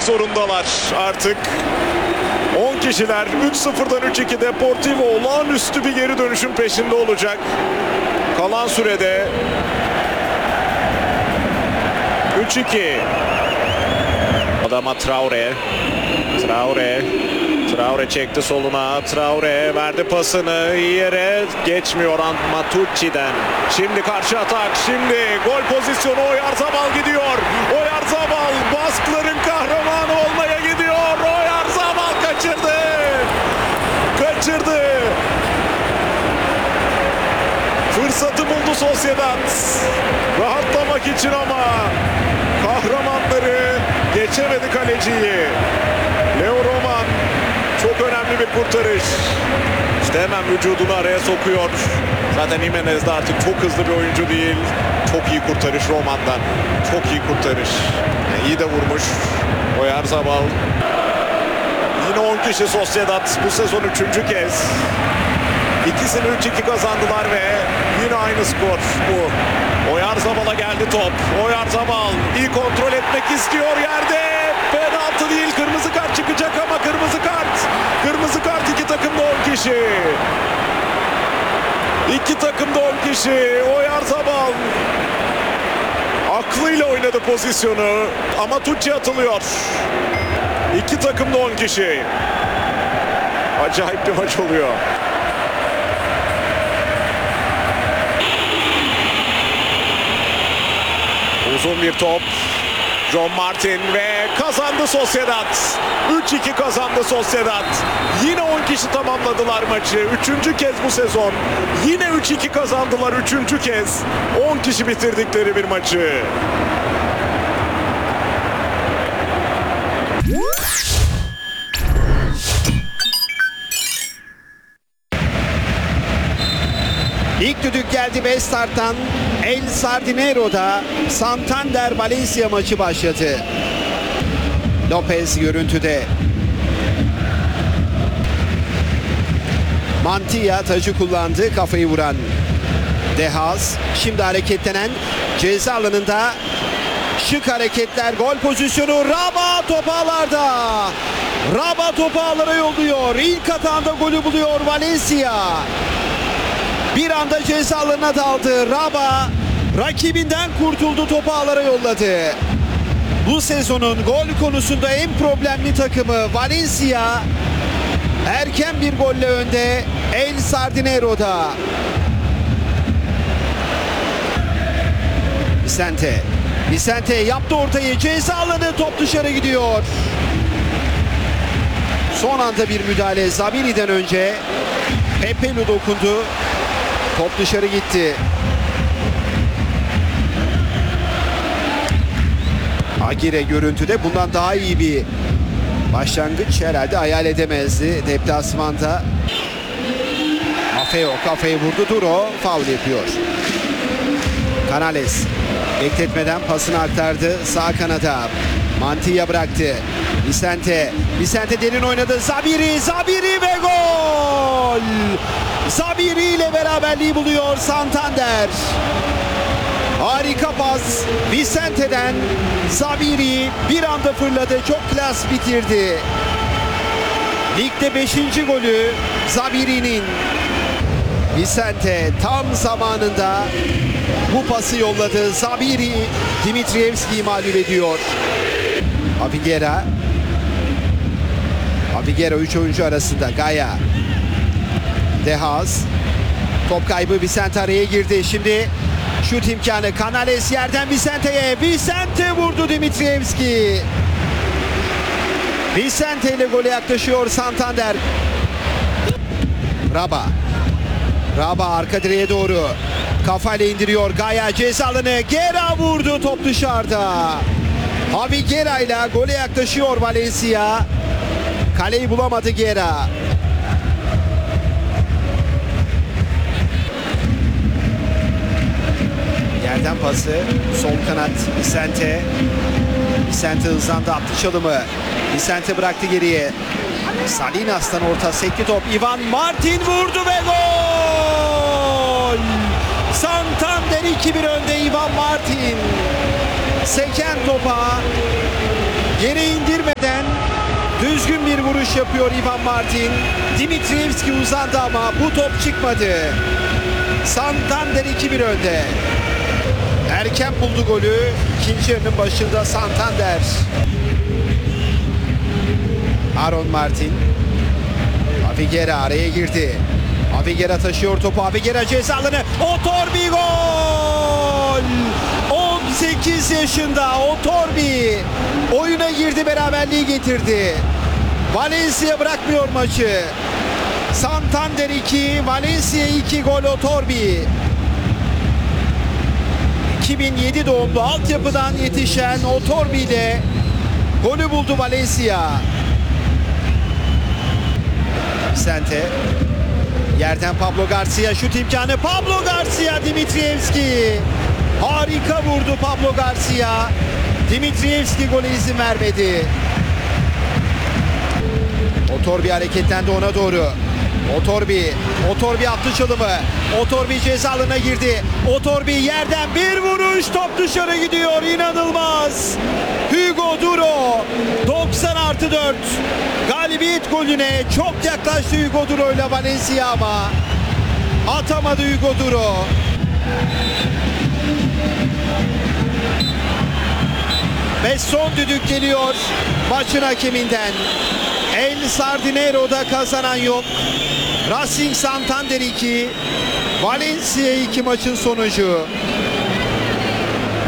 zorundalar artık. 10 kişiler 3-0'dan 3-2 Deportivo olağanüstü bir geri dönüşün peşinde olacak. Kalan sürede 3-2. Adama Traore çekti soluna. Traore verdi pasını iyi yere, geçmiyor Matucci'den. Şimdi karşı atak. Şimdi gol pozisyonu. Oyarzabal gidiyor. Oyarzabal baskıların kahramanı olmaya gidiyor. Oyarzabal kaçırdı. Fırsatı buldu Sociedad. Rahatlamak için ama kahramanları geçemedi kaleciyi. Leo Roman çok önemli bir kurtarış. İşte hemen vücudunu araya sokuyor. Zaten Jimenez de artık çok hızlı bir oyuncu değil. Çok iyi kurtarış Roman'dan. Çok iyi kurtarış. İyi de vurmuş Oyarzabal. Yine 10 kişi Sociedad bu sezon 3. kez. İkisini 3-2 kazandılar ve yine aynı skor bu. Oyarzabal'a geldi top. Oyarzabal iyi kontrol etmek istiyor yerde. Penaltı değil, kırmızı kart çıkacak ama kırmızı kart. Kırmızı kart, iki takımda 10 kişi. İki takımda 10 kişi. Oyarzabal aklıyla oynadı pozisyonu ama Tucci atılıyor. İki takımda 10 kişi. Acayip bir maç oluyor. Uzun bir top. John Martin ve kazandı Sociedad. 3-2 kazandı Sociedad. Yine 10 kişi tamamladılar maçı. 3. kez bu sezon. Yine 3-2 kazandılar 3. kez. 10 kişi bitirdikleri bir maçı. İlk düdük geldi ve starttan El Sardinero'da Santander Valencia maçı başladı. Lopez görüntüde. Mantilla tacı kullandı, kafayı vuran Dehaz. Şimdi hareketlenen ceza alanında şık hareketler, gol pozisyonu. Raba topu ağlarda. Raba topu ağlara yolluyor. İlk atağında golü buluyor Valencia. Bir anda ceza alanına daldı. Raba rakibinden kurtuldu, topu ağlara yolladı. Bu sezonun gol konusunda en problemli takımı Valencia erken bir golle önde El Sardinero'da. Vicente yaptı ortayı, ceza alanı, top dışarı gidiyor. Son anda bir müdahale Zabiri'den önce. Pepelu dokundu. Top dışarı gitti. Agire görüntüde bundan daha iyi bir başlangıç herhalde hayal edemezdi deplasmanda. Maffeo kafayı vurdu, Duro faul yapıyor. Canales bekletmeden pasını aktardı sağ kanada. Mantilla bıraktı. Vicente derin oynadı. Zabiri ve gol! Zabiri ile beraberliği buluyor Santander. Harika pas Vicente'den. Zabiri bir anda fırladı. Çok klas bitirdi. Ligde 5. golü Zabiri'nin. Vicente tam zamanında bu pası yolladı. Zabiri Dimitrievski'yi mağlup ediyor. Aviguera 3 oyuncu arasında. Gaia. Dehaz. Top kaybı, Vicente araya girdi. Şimdi şut imkanı. Canales yerden Vicente'ye. Vicente vurdu Dimitrievski. Vicente ile gole yaklaşıyor Santander. Raba arka direğe doğru. Kafayla indiriyor. Gaia ceza alanı. Gera vurdu. Top dışarıda. Aviguera ile gole yaklaşıyor Valencia. Kaleyi bulamadı Gera. Yerden pası. Sol kanat Vicente. Vicente hızlandı, attı çalımı. Vicente bıraktı geriye. Salinas'tan orta sekti top. Ivan Martin vurdu ve gol! Santander 2-1 önde Ivan Martin. Seken topa geri indirmeden vuruş yapıyor Ivan Martin. Dimitrievski uzandı ama bu top çıkmadı. Santander 2-1 önde. Erken buldu golü. İkinci yarının başında Santander. Aaron Martin. Aviguera araya girdi. Aviguera taşıyor topu. Aviguera ceza alanı. Otorbi gol! 18 yaşında Otorbi oyuna girdi, beraberliği getirdi. Valencia bırakmıyor maçı. Santander 2, Valencia 2 gol Otorbi. 2007 doğumlu altyapıdan yetişen Otorbi ile golü buldu Valencia. Vicente. Yerden Pablo Garcia, şut imkanı. Pablo Garcia, Dimitrievski. Harika vurdu Pablo Garcia. Dimitrievski gole izin vermedi. Otorbi hareketlendi ona doğru. Otorbi attı çalımı. Otorbi ceza alanına girdi. Otorbi yerden bir vuruş, top dışarı gidiyor. İnanılmaz. Hugo Duro 90+4 galibiyet golüne çok yaklaştı Hugo Duro ile Valencia ama atamadı Hugo Duro. Ve son düdük geliyor maçın hakeminden. El Sardinero'da kazanan yok. Racing Santander 2, Valencia 2 maçın sonucu.